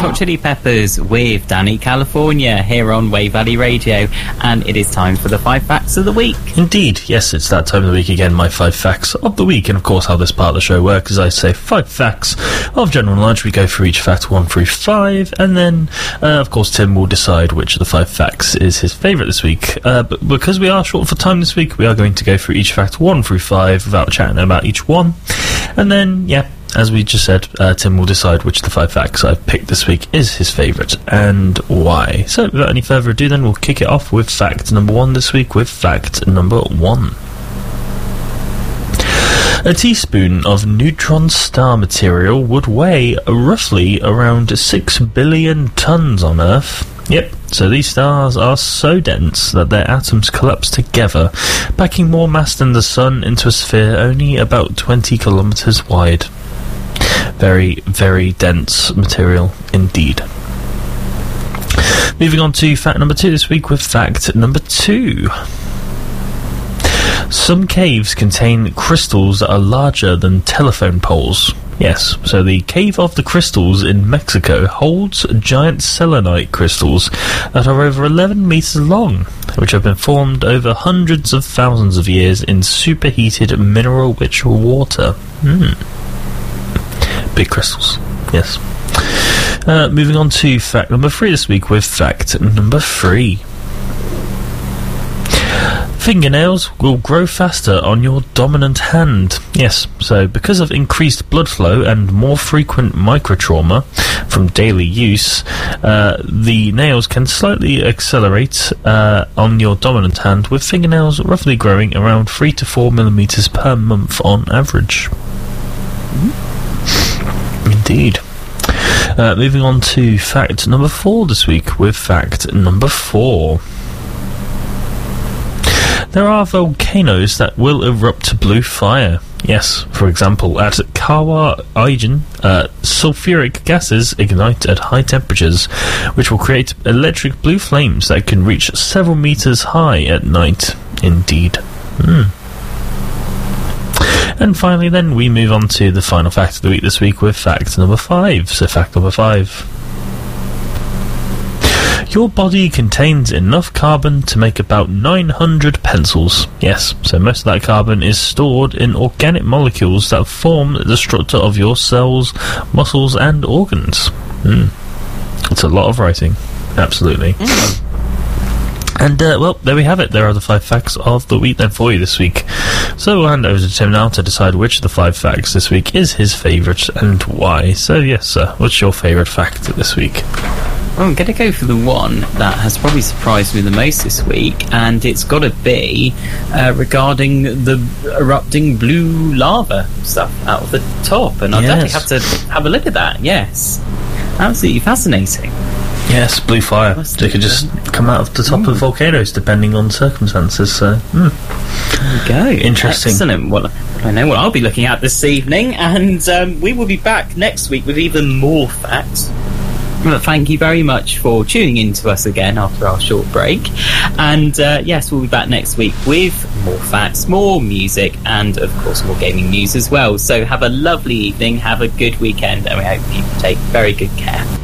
Hot Chili Peppers with Danny California here on Wave Valley Radio, and it is time for the 5 facts of the week. Indeed, yes, it's that time of the week again, my 5 facts of the week, and of course how this part of the show works is I say 5 facts of general knowledge. We go through each fact 1 through 5, and then of course Tim will decide which of the 5 facts is his favourite this week. But because we are short for time this week, we are going to go through each fact 1 through 5 without chatting about each one, and then as we just said, Tim will decide which of the 5 facts I've picked this week is his favourite and why. So without any further ado then, we'll kick it off with fact number 1 this week with fact number 1. A teaspoon of neutron star material would weigh roughly around 6 billion tonnes on Earth. Yep, so these stars are so dense that their atoms collapse together, packing more mass than the Sun into a sphere only about 20 kilometres wide. Very, very dense material indeed. Moving on to fact number 2 this week with fact number 2. Some caves contain crystals that are larger than telephone poles. Yes, so the Cave of the Crystals in Mexico holds giant selenite crystals that are over 11 metres long, which have been formed over hundreds of thousands of years in superheated mineral-rich water. Big crystals, yes. Moving on to fact number 3 this week with fact number 3. Fingernails will grow faster on your dominant hand. Yes, so because of increased blood flow and more frequent microtrauma from daily use, the nails can slightly accelerate on your dominant hand, with fingernails roughly growing around 3 to 4 millimetres per month on average. Indeed. Moving on to fact number 4 this week with fact number 4. There are volcanoes that will erupt blue fire. Yes, for example, at Kawah Ijen, sulfuric gases ignite at high temperatures, which will create electric blue flames that can reach several meters high at night. Indeed. And finally then, we move on to the final fact of the week this week with fact number 5. So fact number 5. Your body contains enough carbon to make about 900 pencils. Yes, so most of that carbon is stored in organic molecules that form the structure of your cells, muscles and organs. It's a lot of writing. Absolutely. And, well, there we have it. There are the 5 facts of the week then for you this week. So we'll hand over to Tim now to decide which of the 5 facts this week is his favourite and why. So, yes, sir, what's your favourite fact this week? Well, I'm going to go for the one that has probably surprised me the most this week, and it's got to be regarding the erupting blue lava stuff out of the top. And I'll definitely have to have a look at that, yes. Absolutely fascinating. Yes, blue fire. They could just come out of the top of volcanoes depending on circumstances, so... There we go. Interesting. Excellent. Well, I know what I'll be looking at this evening, and we will be back next week with even more facts. But thank you very much for tuning in to us again after our short break. And yes, we'll be back next week with more facts, more music, and of course more gaming news as well. So have a lovely evening, have a good weekend, and we hope you take very good care.